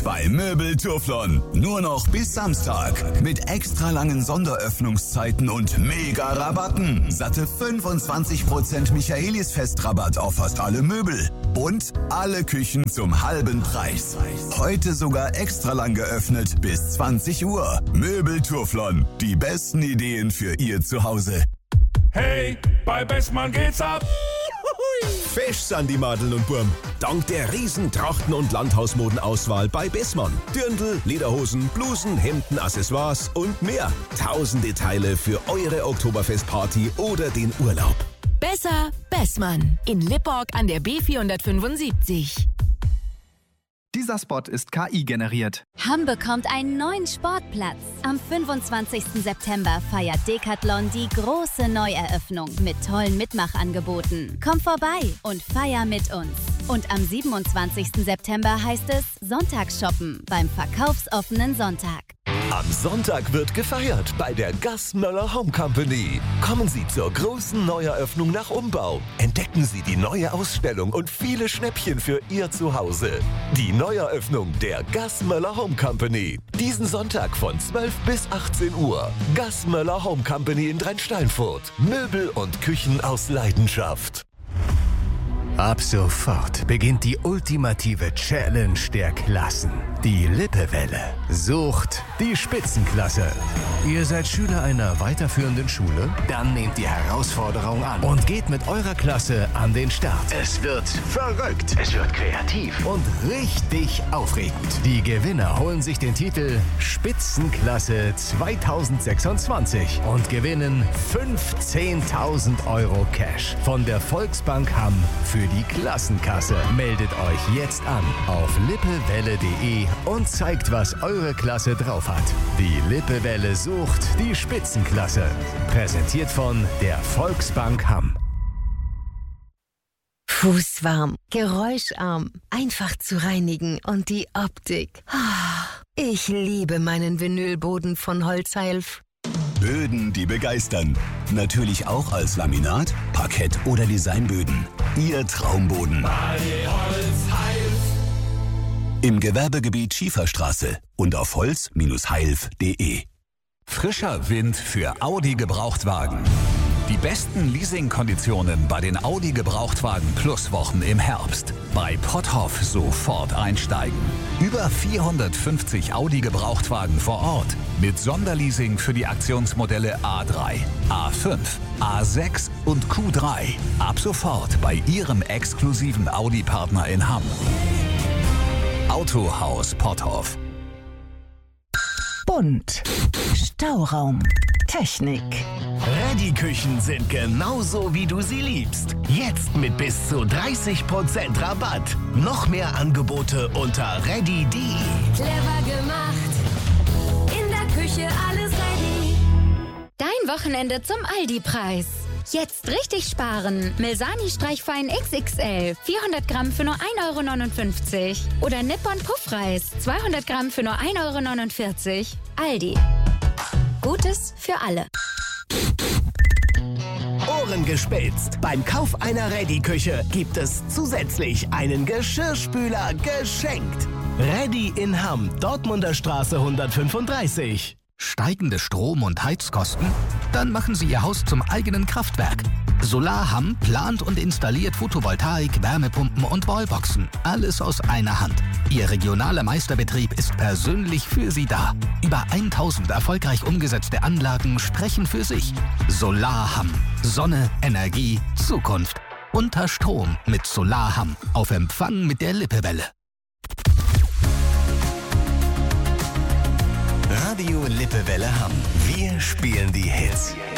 bei Möbel Turflon. Nur noch bis Samstag. Mit extra langen Sonderöffnungszeiten und mega Rabatten. Satte 25% Michaelis-Festrabatt auf fast alle Möbel. Und alle Küchen zum halben Preis. Heute sogar extra lang geöffnet bis 20 Uhr. Möbel Turflon. Die besten Ideen für Ihr Zuhause. Hey, bei Bestmann geht's ab! Fesch sind die Madeln und Burm. Dank der riesen Trachten- und Landhausmodenauswahl bei Bessmann. Dirndl, Lederhosen, Blusen, Hemden, Accessoires und mehr. Tausende Teile für eure Oktoberfestparty oder den Urlaub. Besser Bessmann. In Lipporg an der B475. Dieser Spot ist KI generiert. Hamm bekommt einen neuen Sportplatz. Am 25. September feiert Decathlon die große Neueröffnung mit tollen Mitmachangeboten. Komm vorbei und feier mit uns. Und am 27. September heißt es Sonntagsshoppen beim verkaufsoffenen Sonntag. Am Sonntag wird gefeiert bei der Gassmöller Home Company. Kommen Sie zur großen Neueröffnung nach Umbau. Entdecken Sie die neue Ausstellung und viele Schnäppchen für Ihr Zuhause. Die Neueröffnung der Gassmöller Home Company. Diesen Sonntag von 12 bis 18 Uhr. Gassmöller Home Company in Drentsteinfurt. Möbel und Küchen aus Leidenschaft. Ab sofort beginnt die ultimative Challenge der Klassen. Die Lippewelle sucht die Spitzenklasse. Ihr seid Schüler einer weiterführenden Schule? Dann nehmt die Herausforderung an und geht mit eurer Klasse an den Start. Es wird verrückt, es wird kreativ und richtig aufregend. Die Gewinner holen sich den Titel Spitzenklasse 2026 und gewinnen 15.000 € Cash von der Volksbank Hamm für die Klassenkasse. Meldet euch jetzt an auf lippewelle.de und zeigt, was eure Klasse drauf hat. Die Lippewelle sucht die Spitzenklasse. Präsentiert von der Volksbank Hamm. Fußwarm, geräuscharm, einfach zu reinigen und die Optik. Ich liebe meinen Vinylboden von Holzheilf. Böden, die begeistern. Natürlich auch als Laminat, Parkett oder Designböden. Ihr Traumboden. Bei Holzheilf. Im Gewerbegebiet Schieferstraße und auf holz-heilf.de. Frischer Wind für Audi Gebrauchtwagen. Die besten Leasingkonditionen bei den Audi Gebrauchtwagen Plus Wochen im Herbst. Bei Potthoff sofort einsteigen. Über 450 Audi Gebrauchtwagen vor Ort. Mit Sonderleasing für die Aktionsmodelle A3, A5, A6 und Q3. Ab sofort bei Ihrem exklusiven Audi-Partner in Hamm. Autohaus Potthoff. Bunt. Stauraum. Technik. Ready-Küchen sind genauso, wie du sie liebst. Jetzt mit bis zu 30% Rabatt. Noch mehr Angebote unter ready.de. Clever gemacht. In der Küche alles ready. Dein Wochenende zum Aldi-Preis. Jetzt richtig sparen. Milsani Streichfein XXL. 400 Gramm für nur 1,59 €. Oder Nippon Puffreis. 200 Gramm für nur 1,49 €. Aldi. Gutes für alle. Ohren gespitzt. Beim Kauf einer Ready-Küche gibt es zusätzlich einen Geschirrspüler geschenkt. Ready in Hamm, Dortmunder Straße 135. Steigende Strom- und Heizkosten? Dann machen Sie Ihr Haus zum eigenen Kraftwerk. Solar Hamm plant und installiert Photovoltaik, Wärmepumpen und Wallboxen. Alles aus einer Hand. Ihr regionaler Meisterbetrieb ist persönlich für Sie da. Über 1000 erfolgreich umgesetzte Anlagen sprechen für sich. Solar Hamm. Sonne, Energie, Zukunft. Unter Strom mit Solar Hamm. Auf Empfang mit der Lippewelle. Radio Lippewelle Hamm. Wir spielen die Hits.